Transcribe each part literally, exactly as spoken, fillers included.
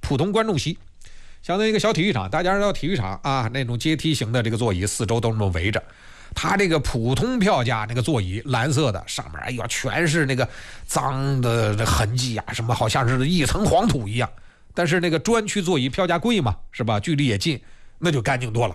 普通观众席，相当于一个小体育场。大家知道体育场啊，那种阶梯型的这个座椅，四周都那么围着。他这个普通票价那个座椅，蓝色的，上面哎呀全是那个脏的痕迹啊，什么好像是一层黄土一样。但是那个专区座椅票价贵嘛，是吧？距离也近，那就干净多了。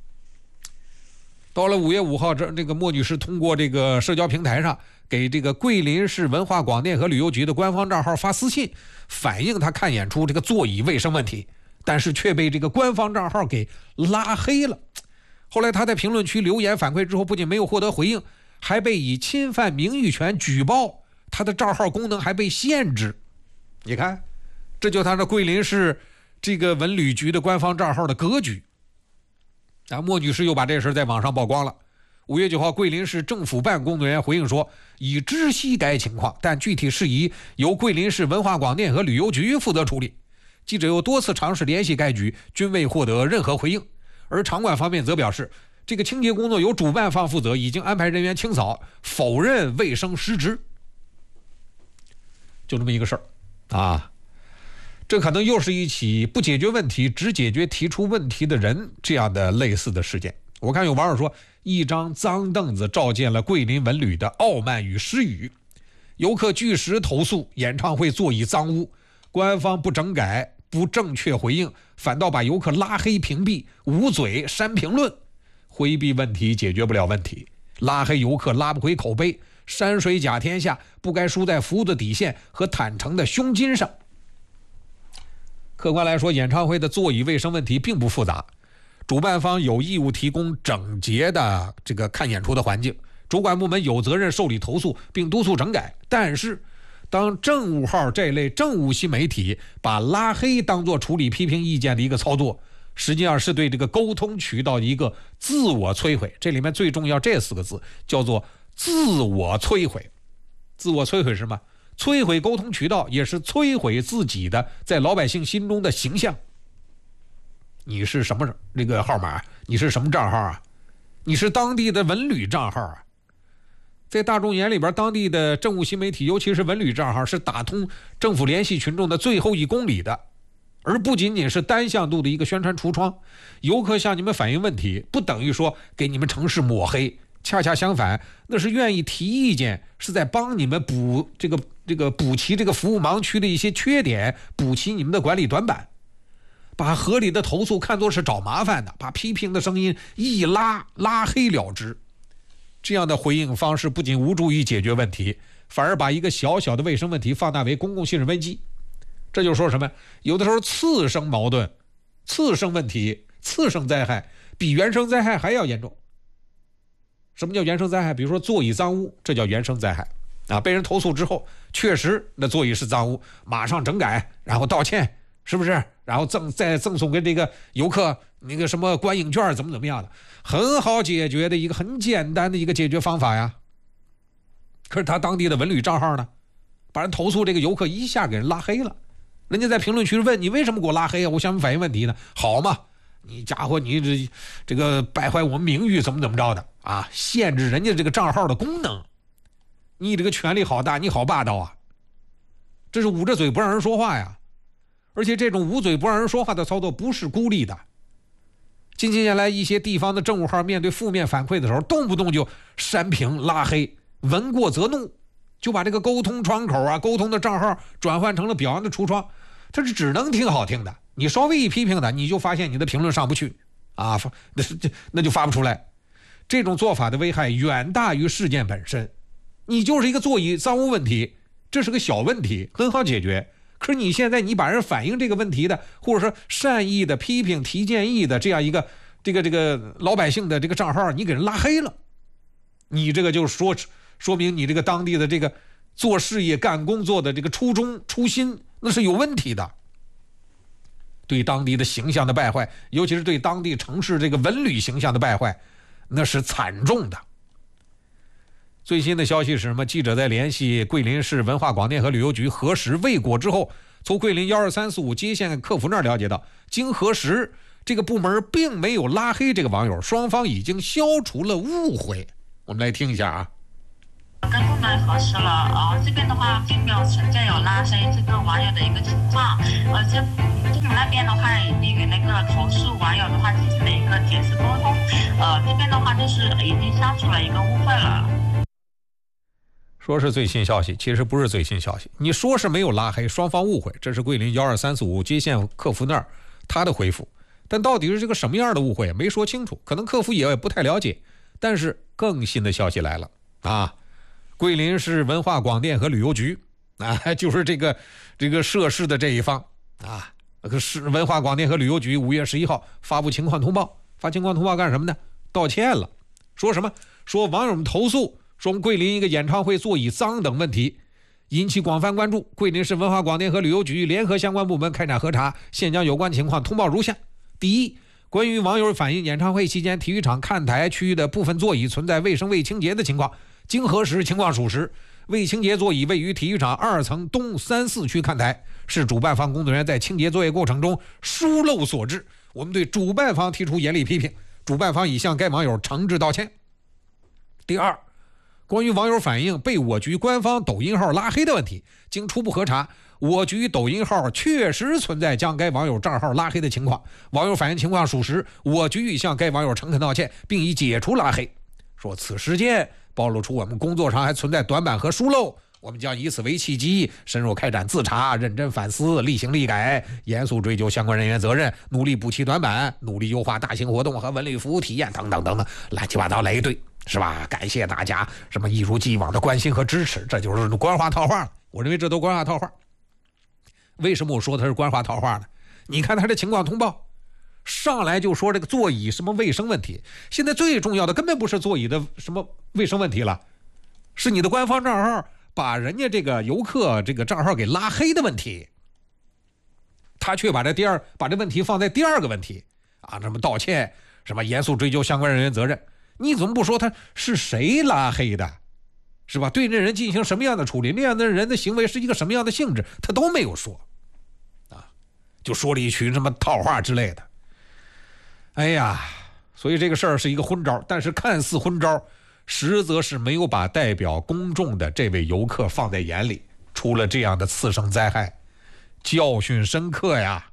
到了五月五号，这这个莫女士通过这个社交平台上给这个桂林市文化广电和旅游局的官方账号发私信，反映她看演出这个座椅卫生问题，但是却被这个官方账号给拉黑了。后来她在评论区留言反馈之后，不仅没有获得回应，还被以侵犯名誉权举报，她的账号功能还被限制。你看，这就她的桂林市这个文旅局的官方账号的格局。啊，莫女士又把这事在网上曝光了。五月九号，桂林市政府办工作人员回应说，已知悉该情况，但具体事宜由桂林市文化广电和旅游局负责处理。记者又多次尝试联系该局，均未获得任何回应。而场馆方面则表示，这个清洁工作由主办方负责，已经安排人员清扫，否认卫生失职。就这么一个事儿啊。这可能又是一起不解决问题只解决提出问题的人这样的类似的事件。我看有网友说，一张脏凳子照见了桂林文旅的傲慢与失语。游客据实投诉演唱会座椅脏污，官方不整改不正确回应，反倒把游客拉黑屏蔽，捂嘴删评论。回避问题解决不了问题，拉黑游客拉不回口碑，山水甲天下不该输在服务的底线和坦诚的胸襟上。客观来说，演唱会的座椅卫生问题并不复杂，主办方有义务提供整洁的这个看演出的环境，主管部门有责任受理投诉并督促整改。但是当政务号这类政务新媒体把拉黑当作处理批评意见的一个操作，实际上是对这个沟通渠道的一个自我摧毁。这里面最重要这四个字叫做自我摧毁。自我摧毁是什么？摧毁沟通渠道，也是摧毁自己的在老百姓心中的形象。你是什么这个号码？你是什么账号啊？你是当地的文旅账号啊？在大众眼里边，当地的政务新媒体，尤其是文旅账号，是打通政府联系群众的最后一公里的，而不仅仅是单向度的一个宣传橱窗。游客向你们反映问题，不等于说给你们城市抹黑，恰恰相反，那是愿意提意见，是在帮你们补这个这个补齐这个服务盲区的一些缺点，补齐你们的管理短板。把合理的投诉看作是找麻烦的，把批评的声音一拉拉黑了之。这样的回应方式不仅无助于解决问题，反而把一个小小的卫生问题放大为公共信任危机。这就说什么？有的时候次生矛盾、次生问题、次生灾害比原生灾害还要严重。什么叫原生灾害？比如说座椅脏污，这叫原生灾害啊！被人投诉之后，确实那座椅是脏污，马上整改，然后道歉，是不是？然后赠再赠送给这个游客那个什么观影券，怎么怎么样的，很好解决的一个很简单的一个解决方法呀。可是他当地的文旅账号呢，把人投诉这个游客一下给人拉黑了。人家在评论区问你为什么给我拉黑啊？我向你反映问题呢。好嘛，你家伙你这这个败坏我们名誉，怎么怎么着的啊？限制人家这个账号的功能，你这个权力好大，你好霸道啊！这是捂着嘴不让人说话呀。而且这种捂嘴不让人说话的操作不是孤立的。近些年来，一些地方的政务号面对负面反馈的时候，动不动就删评拉黑，闻过则怒，就把这个沟通窗口啊、沟通的账号转换成了表扬的橱窗。它是只能听好听的，你稍微一批评的，你就发现你的评论上不去啊，那那就发不出来。这种做法的危害远大于事件本身。你就是一个座椅脏污问题，这是个小问题，很好解决。可是你现在你把人反映这个问题的，或者说善意的批评提建议的这样一个这个这个老百姓的这个账号，你给人拉黑了，你这个就说说明你这个当地的这个做事业干工作的这个初衷初心那是有问题的，对当地的形象的败坏，尤其是对当地城市这个文旅形象的败坏，那是惨重的。最新的消息是什么？记者在联系桂林市文化广电和旅游局核实未果之后，从桂林一二三四五接线客服那儿了解到，经核实，这个部门并没有拉黑这个网友，双方已经消除了误会。我们来听一下啊。 跟部门核实了，呃，这边的话并没有存在有拉黑这个网友的一个情况，呃，这部门那边的话已经与那个投诉网友的话进行了一个解释沟通，呃，这边的话就是已经消除了一个误会了。 说是最新消息，其实不是最新消息。你说是没有拉黑，双方误会，这是桂林幺二三四五接线客服那儿他的回复。但到底是这个什么样的误会，没说清楚，可能客服也不太了解。但是更新的消息来了啊！桂林市文化广电和旅游局啊，就是这个这个涉事的这一方啊，市文化广电和旅游局五月十一号发布情况通报，发情况通报干什么呢？道歉了，说什么？说网友们投诉。说桂林一个演唱会座椅脏等问题引起广泛关注，桂林市文化广电和旅游局联合相关部门开展核查，现将有关情况通报如下：第一，关于网友反映演唱会期间体育场看台区域的部分座椅存在卫生未清洁的情况，经核实情况属实，未清洁座椅位于体育场二层东三四区看台，是主办方工作人员在清洁作业过程中疏漏所致，我们对主办方提出严厉批评，主办方已向该网友诚挚道歉。第二，关于网友反映被我局官方抖音号拉黑的问题，经初步核查，我局抖音号确实存在将该网友账号拉黑的情况，网友反映情况属实，我局已向该网友诚恳道歉，并已解除拉黑。说此事件暴露出我们工作上还存在短板和疏漏，我们将以此为契机，深入开展自查，认真反思，厉行厉改，严肃追究相关人员责任，努力补齐短板，努力优化大型活动和文旅服务体验等等等等，乱七八糟来一堆，是吧？感谢大家什么一如既往的关心和支持，这就是官话套话了。我认为这都官话套话。为什么我说它是官话套话呢？你看他这情况通报上来就说这个座椅什么卫生问题，现在最重要的根本不是座椅的什么卫生问题了，是你的官方账号把人家这个游客这个账号给拉黑的问题，他却把这第二把这问题放在第二个问题啊，什么道歉，什么严肃追究相关人员责任，你怎么不说他是谁拉黑的，是吧？对这人进行什么样的处理，那样的人的行为是一个什么样的性质，他都没有说啊，就说了一群什么套话之类的。哎呀，所以这个事儿是一个昏招，但是看似昏招，实则是没有把代表公众的这位游客放在眼里，出了这样的次生灾害，教训深刻呀。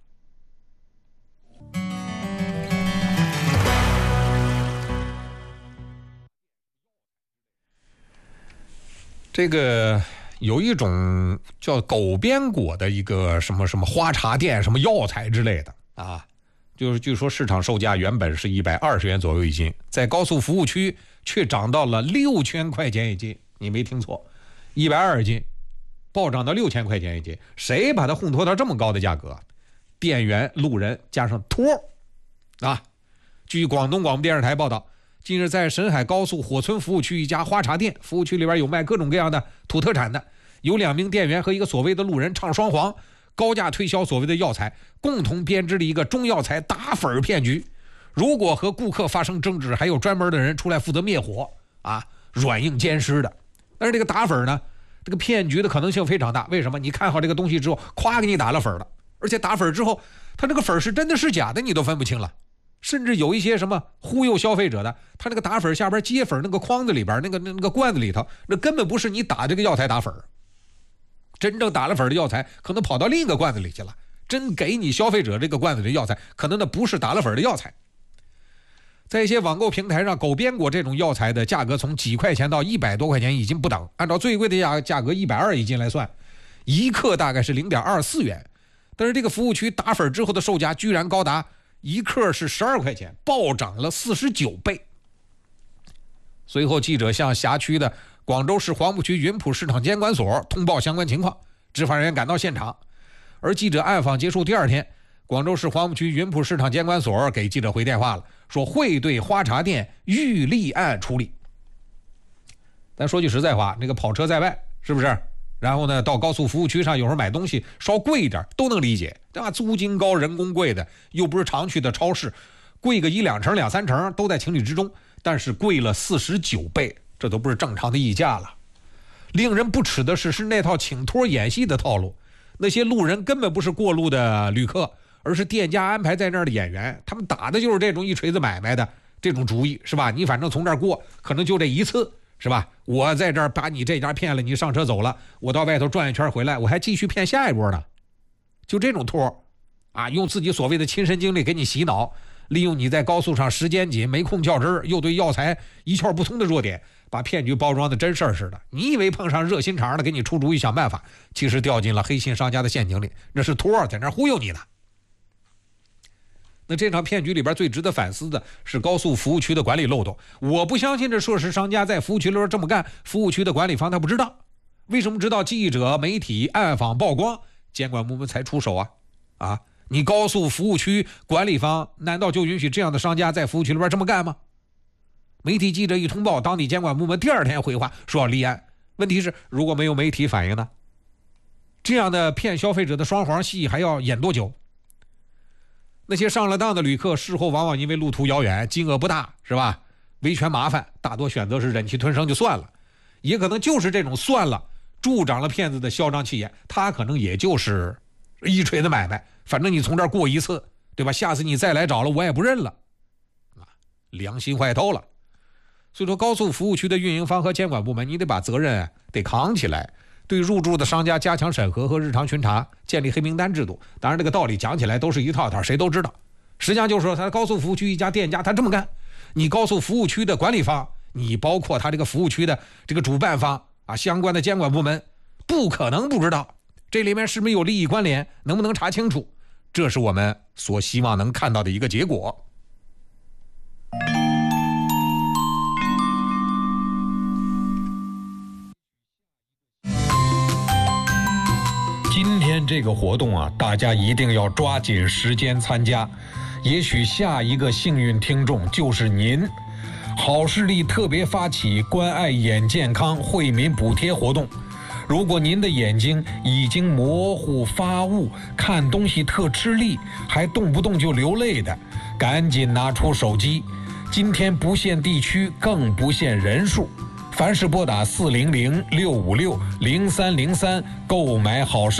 这个有一种叫狗边果的一个什么什么花茶店，什么药材之类的啊，就是据说市场售价原本是一百二十元左右一斤，在高速服务区却涨到了六千块钱一斤，你没听错，一百二十斤暴涨到六千块钱一斤，谁把它烘托到这么高的价格？店员、路人加上托啊！据广东广播电视台报道，近日在沈海高速火村服务区一家花茶店，服务区里边有卖各种各样的土特产的，有两名店员和一个所谓的路人唱双簧，高价推销所谓的药材，共同编织了一个中药材打粉骗局。如果和顾客发生争执，还有专门的人出来负责灭火啊，软硬兼施的。但是这个打粉呢，这个骗局的可能性非常大。为什么？你看好这个东西之后，咵给你打了粉了，而且打粉之后，它这个粉是真的是假的，你都分不清了。甚至有一些什么忽悠消费者的，他那个打粉下边接粉那个筐子里边，那个那个罐子里头，那根本不是你打这个药材打粉，真正打了粉的药材可能跑到另一个罐子里去了，真给你消费者这个罐子里的药材，可能那不是打了粉的药材。在一些网购平台上，狗边果这种药材的价格从几块钱到一百多块钱已经不等，按照最贵的价价格一百二一斤来算，一克大概是零点二四元，但是这个服务区打粉之后的售价居然高达一克是十二块钱，暴涨了四十九倍。随后记者向辖区的广州市黄埔区云浦市场监管所通报相关情况，执法人员赶到现场，而记者暗访结束第二天，广州市黄埔区云浦市场监管所给记者回电话了，说会对花茶店予立案处理。咱说句实在话，那个跑车在外是不是？然后呢，到高速服务区上有时候买东西稍贵一点都能理解，对吧？租金高，人工贵的，又不是常去的超市，贵个一两成两三成都在情理之中，但是贵了四十九倍，这都不是正常的溢价了。令人不齿的是，是那套请托演戏的套路，那些路人根本不是过路的旅客，而是店家安排在那儿的演员，他们打的就是这种一锤子买卖的这种主意，是吧？你反正从这儿过，可能就这一次， 是吧？我在这儿把你这家骗了，你上车走了，我到外头转一圈回来，我还继续骗下一波呢。就这种托啊，用自己所谓的亲身经历给你洗脑，利用你在高速上时间紧没空较真儿，又对药材一窍不通的弱点，把骗局包装的真事儿似的。你以为碰上热心肠的给你出主意想办法，其实掉进了黑心商家的陷阱里，那是托在那忽悠你呢。那这场骗局里边最值得反思的是高速服务区的管理漏洞。我不相信这涉事商家在服务区里边这么干，服务区的管理方他不知道。为什么知道记者媒体暗访曝光，监管部门才出手啊？啊，你高速服务区管理方难道就允许这样的商家在服务区里边这么干吗？媒体记者一通报，当地监管部门第二天回话说要立案。问题是如果没有媒体反应呢？这样的骗消费者的双簧戏还要演多久？那些上了当的旅客事后往往因为路途遥远，金额不大，是吧？维权麻烦，大多选择是忍气吞声就算了。也可能就是这种算了助长了骗子的嚣张气焰，他可能也就是一锤子买卖，反正你从这儿过一次，对吧？下次你再来找了我也不认了，良心坏透了。所以说高速服务区的运营方和监管部门，你得把责任得扛起来，对入驻的商家加强审核和日常巡查，建立黑名单制度。当然这个道理讲起来都是一套套，谁都知道。实际上就是说他高速服务区一家店家他这么干，你高速服务区的管理方，你包括他这个服务区的这个主办方啊，相关的监管部门不可能不知道，这里面是不是有利益关联，能不能查清楚，这是我们所希望能看到的一个结果。今天这个活动啊，大家一定要抓紧时间参加，也许下一个幸运听众就是您。好视力特别发起关爱眼健康惠民补贴活动，如果您的眼睛已经模糊发雾，看东西特吃力，还动不动就流泪的，赶紧拿出手机。今天不限地区，更不限人数，凡是拨打四零零六五六零三零三购买好视